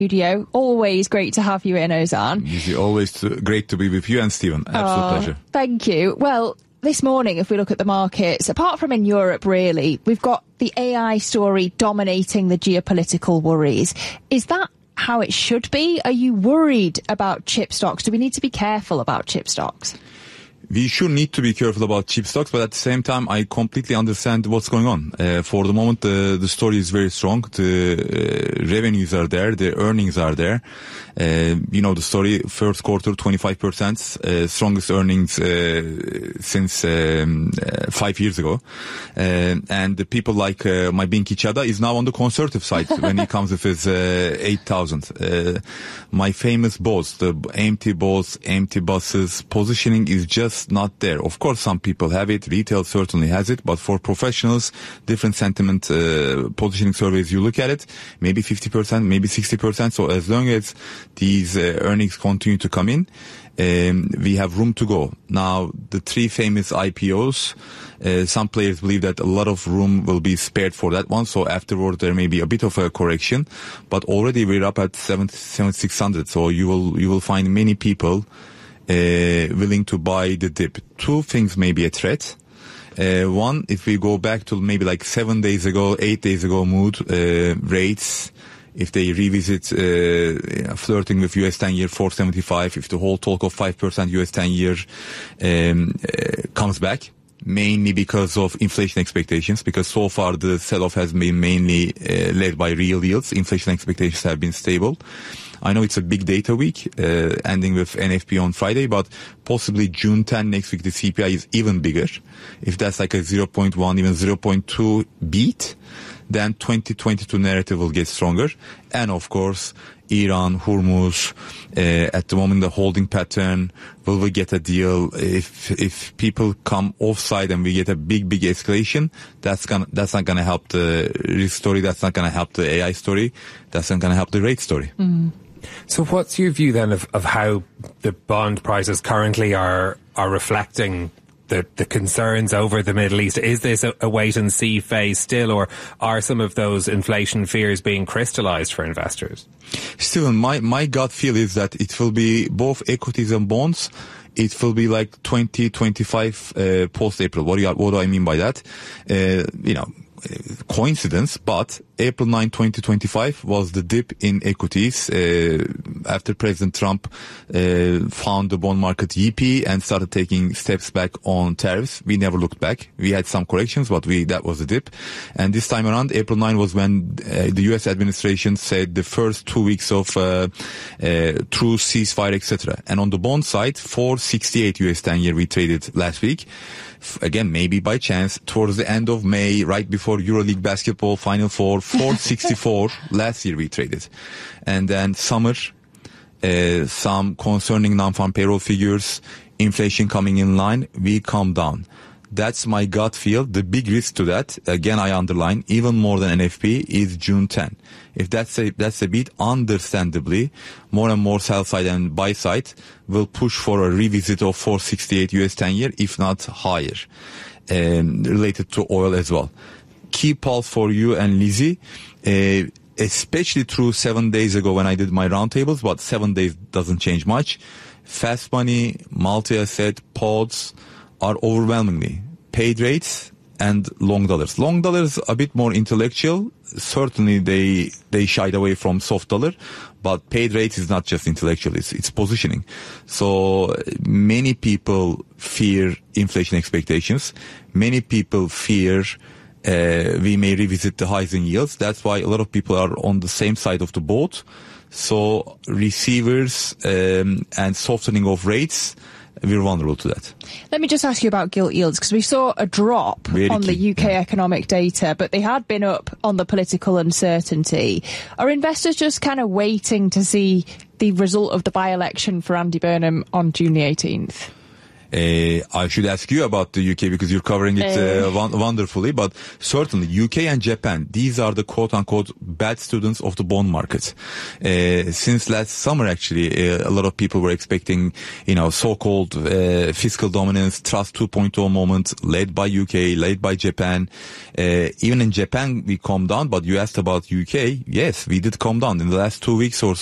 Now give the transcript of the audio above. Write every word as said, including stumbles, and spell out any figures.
Studio. Always great to have you in, Ozan. It's always to, great to be with you and Stephen. Absolute oh, pleasure. Thank you. Well, this morning, if we look at the markets, apart from in Europe, really, we've got the A I story dominating the geopolitical worries. Is that how it should be? Are you worried about chip stocks? Do we need to be careful about chip stocks? We should need to be careful about chip stocks, but at the same time, I completely understand what's going on. Uh, for the moment, the, the story is very strong. The uh, revenues are there, the earnings are there. Uh, you know the story, first quarter, twenty-five percent, uh, strongest earnings uh, since um, uh, five years ago. Uh, and the people like uh, my Binky Chada is now on the conservative side when he comes with his uh, eight thousand. Uh, my famous boss, the empty boss, empty buses, positioning is just not there. Of course, some people have it. Retail certainly has it. But for professionals, different sentiment uh, positioning surveys, you look at it, maybe fifty percent, maybe sixty percent. So as long as these uh, earnings continue to come in, um, we have room to go. Now, the three famous I P Os, uh, some players believe that a lot of room will be spared for that one. So afterward, there may be a bit of a correction. But already we're up at seventy-six hundred. So you will, you will find many people Uh, willing to buy the dip. Two things may be a threat. Uh, one, if we go back to maybe like seven days ago, eight days ago mood, uh, rates, if they revisit uh, flirting with U S ten year four seventy-five, if the whole talk of five percent U S ten year um, uh, comes back, mainly because of inflation expectations, because so far the sell-off has been mainly uh, led by real yields. Inflation expectations have been stable. I know it's a big data week, uh, ending with N F P on Friday, but possibly June tenth next week, the C P I is even bigger. If that's like a zero point one, even zero point two beat, then twenty twenty-two narrative will get stronger. And of course, Iran, Hormuz, uh, at the moment the holding pattern, will we get a deal? If, if people come offside and we get a big, big escalation, that's gonna, that's not gonna help the risk story, that's not gonna help the A I story, that's not gonna help the rate story. Mm. So what's your view then of, of how the bond prices currently are are reflecting the, the concerns over the Middle East? Is this a, a wait-and-see phase still, or are some of those inflation fears being crystallized for investors? Stephen, my, my gut feel is that it will be both equities and bonds. It will be like twenty twenty-five uh, post-April. What do, you, what do I mean by that? Uh, you know, coincidence, but April ninth, twenty twenty-five was the dip in equities uh, after President Trump uh, found the bond market yippee and started taking steps back on tariffs. We never looked back. We had some corrections, but we that was the dip. And this time around, April ninth was when uh, the U S administration said the first two weeks of uh, uh, true ceasefire, et cetera. And on the bond side, four sixty-eight U S ten year we traded last week. Again, maybe by chance, towards the end of May, right before EuroLeague basketball Final Four, four sixty-four last year we traded. And then summer, uh, some concerning non-farm payroll figures, inflation coming in line, we come down. That's my gut feel. The big risk to that, again I underline, even more than N F P, is June tenth. If that's a, that's a bit, understandably, more and more sell side and buy side will push for a revisit of four sixty-eight U S ten year, if not higher, um, related to oil as well. Key pulse for you and Lizzie, uh, especially through seven days ago when I did my roundtables, but seven days doesn't change much. Fast money, multi-asset, pods are overwhelmingly paid rates and long dollars. Long dollars a bit more intellectual. Certainly they they shied away from soft dollar, but paid rates is not just intellectual, it's, it's positioning. So many people fear inflation expectations. Many people fear uh, we may revisit the highs in yields. That's why a lot of people are on the same side of the boat. So receivers um, and softening of rates, we're vulnerable to that. Let me just ask you about gilt yields, because we saw a drop Very on key. the U K yeah. economic data, but they had been up on the political uncertainty. Are investors just kind of waiting to see the result of the by-election for Andy Burnham on June the eighteenth? Uh, I should ask you about the U K because you're covering it uh, Uh. won- wonderfully, but certainly U K and Japan, these are the quote-unquote bad students of the bond market. Uh, since last summer, actually, uh, a lot of people were expecting, you know, so-called uh, fiscal dominance, trust two point oh moment, led by U K, led by Japan. Uh, even in Japan, we calmed down, but you asked about U K. Yes, we did calm down. In the last two weeks or